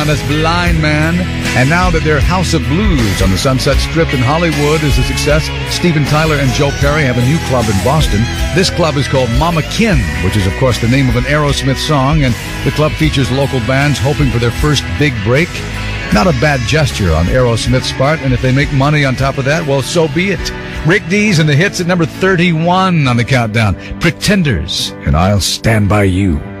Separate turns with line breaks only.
known as Blind Man. And now that their House of Blues on the Sunset Strip in Hollywood is a success, Steven Tyler and Joe Perry have a new club in Boston. This club is called Mama Kin, which is, of course, the name of an Aerosmith song, and the club features local bands hoping for their first big break. Not a bad gesture on Aerosmith's part, and if they make money on top of that, well, so be it. Rick Dees and the hits at number 31 on the countdown. Pretenders, and I'll Stand By You.